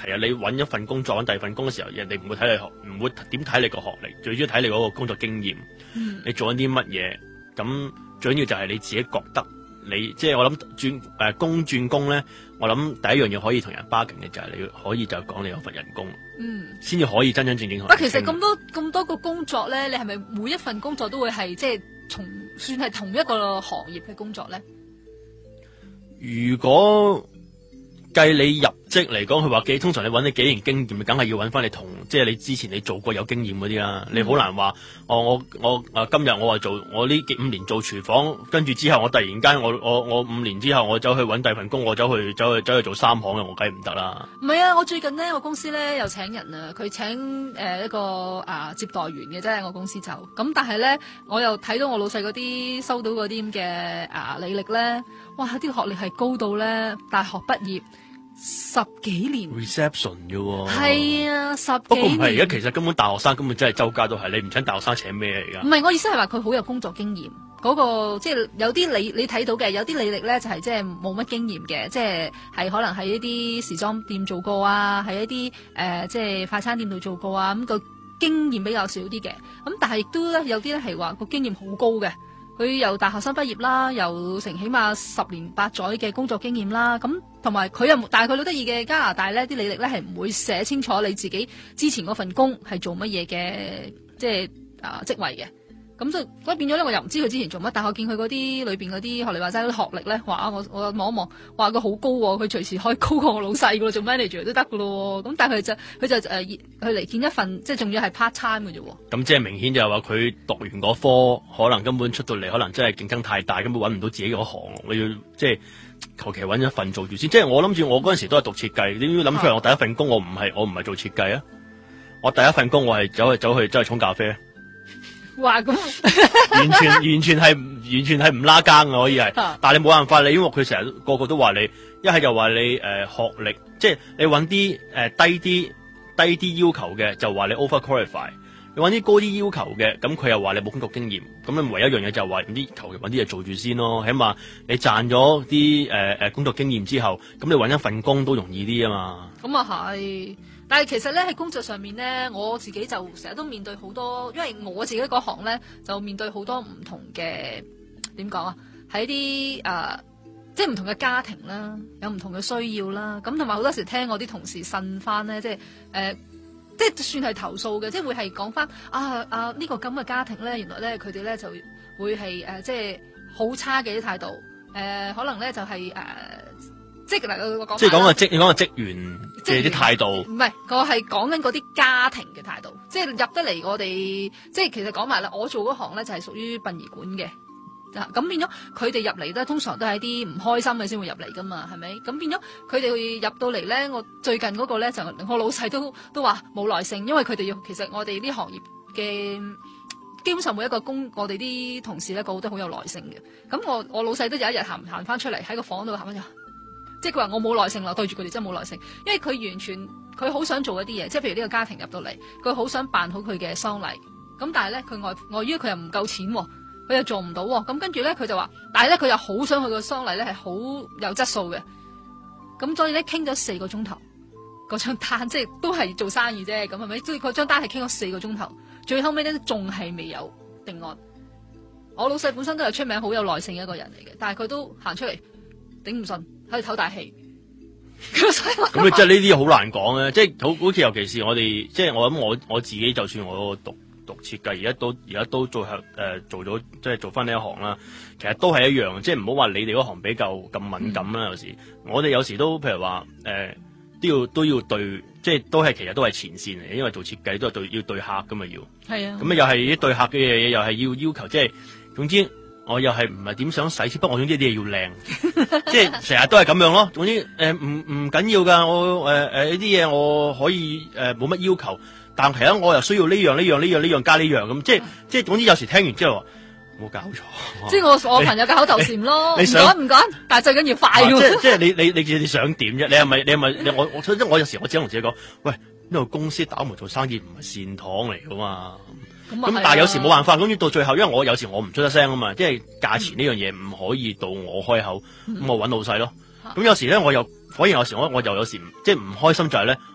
題啊，你揾一份工作揾第二份工嘅時候，人哋唔會睇你唔會點睇你個學歷，最主要睇你嗰個工作經驗。你做緊啲乜嘢？咁最緊要就係你自己覺得你即係我諗轉工咧，我諗第一樣嘢可以同人 bargain 嘅就係你可以就講你有份人工，先至可以真真正正同人傾。 其實咁多個工作咧，你係咪每一份工作都會係即係算係同一個行業嘅工作咧？ 如果計你入職嚟講，佢話通常你揾你幾年經驗，梗係要揾翻你即係你之前你做過有經驗嗰啲啦。你好難話我今日我話做我呢5年做廚房，跟住之後我突然間我5年之後我走去揾第二份工，我走去做3行嘅，我梗係唔得啦。 唔係啊，我最近呢，我公司咧又請人啊，佢請一個接待員嘅啫，我公司就咁，但係咧我又睇到我老細嗰啲收到嗰啲咁嘅履歷咧，哇！啲學歷係高到咧大學畢業。10幾年 reception 嘅喎， 係啊，10幾年。 不過唔係而家，其實根本大學生根本真係周街都係，你唔請大學生請咩嚟㗎？ 唔係，我意思係話佢好有工作經驗，嗰個即係有啲你睇到嘅，有啲履歷咧就係即係冇乜經驗嘅，即係可能喺一啲時裝店做過啊，喺一啲即係快餐店度做過啊，咁個經驗比較少啲嘅，咁但係亦都咧有啲咧係話個經驗好高嘅。佢由大學生畢業啦，有成起碼10年8載嘅工作經驗啦，咁同埋佢又，但係佢好得意嘅加拿大咧，啲履歷咧係唔會寫清楚你自己之前嗰份工係做乜嘢嘅，即係職位嘅。咁所以變咗咧，我又唔知佢之前做乜，但係我見佢嗰啲裏邊嗰啲學你話齋嗰啲學歷咧，話我望一望，話佢好高喎，佢隨時可以高過我老細噶咯，做 manager 都得噶咯。咁但係佢就佢嚟見一份，即係仲要係 part time 嘅啫。咁即係明顯就係話佢讀完嗰科，可能根本出到嚟，可能真係競爭太大，根本揾唔到自己嗰行。我要即係求其揾一份做住先。即係我諗住我嗰陣時都係讀設計，點知諗出嚟我第一份工我唔係做設計啊！我第一份工我係走去沖咖啡。 哇！咁完全係唔拉更嘅，可以係，但係你冇辦法，你因為佢成日個個都話你，一係就話你學歷，即係你揾啲低啲要求嘅，就話你 over qualify， 你揾啲高啲要求嘅，咁佢又話你冇工作經驗，咁你唯一一樣嘢就係話求其揾啲嘢做住先咯，起碼你賺咗啲工作經驗之後，咁你揾一份工都容易啲啊嘛。 咁啊係。但係其實咧喺工作上面咧，我自己就成日都面對好多，因為我自己嗰行咧就面對好多唔同嘅點講啊，喺啲即係唔同嘅家庭啦，有唔同嘅需要啦，咁同埋好多時聽我啲同事呻翻咧，即係算係投訴嘅，即係會係講翻呢個咁嘅家庭咧，原來咧佢哋咧就會係即係好差嘅啲態度，可能咧就係即係講個職員嘅啲態度， 唔係，我係講緊嗰啲家庭嘅態度，即係入得嚟我哋，即係其實講埋啦，我做嗰行咧就係屬於殯儀館嘅，咁變咗佢哋入嚟咧，通常都係啲唔開心嘅先會入嚟噶嘛，係咪？咁變咗佢哋會入到嚟咧，我最近嗰個咧就我老細都話冇耐性，因為佢哋其實我哋呢行業嘅基本上每一個我哋啲同事咧個個都好有耐性嘅，咁我老細都有一日行翻出嚟喺個房度行翻咗。即係佢話我冇耐性啦，對住佢哋真係冇耐性，因為佢完全佢好想做一啲嘢，即係譬如呢個家庭入到嚟，佢好想辦好佢嘅喪禮，咁但係咧佢礙於佢又唔夠錢，佢又做唔到，咁跟住咧佢就話，但係咧佢又好想佢個喪禮咧係好有質素嘅，咁所以咧傾咗4個鐘頭，嗰張單即係都係做生意啫，咁係咪？即係嗰張單係傾咗4個鐘頭，最後尾咧仲係未有定案。我老細本身都係出名好有耐性嘅一個人嚟嘅，但係佢都行出嚟頂唔順。喺度唞大氣， 咁你即係呢啲好難講咧，即係好似尤其是我哋，即係我諗我自己，就算我讀設計，而家都做咗，即係做翻呢一行啦。其實都係一樣，即係唔好話你哋嗰行比較咁敏感啦。有時我哋有時都譬如話都要對，即係其實都係前線嚟，因為做設計都係要對客噶嘛，要係啊。咁又係啲對客嘅嘢，又係要求，即係總之。我又係唔係點想使錢，不過我總之啲嘢要靚，即係成日都係咁樣咯。總之唔緊要噶，我呢啲嘢我可以冇乜要求，但係我又需要呢樣加呢樣咁，即係總之有時聽完之後冇搞錯。即係我朋友嘅口頭禪咯，唔趕，但係最緊要快。即係你想點啫？你係咪我有時我只能同自己講，喂，呢個公司打門做生意唔係善堂嚟噶嘛。咁但係有時冇辦法，咁到最後，因為我有時我唔出得聲啊嘛，即係價錢呢樣嘢唔可以到我開口，咁我揾老細咯。咁有時咧，我又反而有時我又有時即係唔開心就係咧，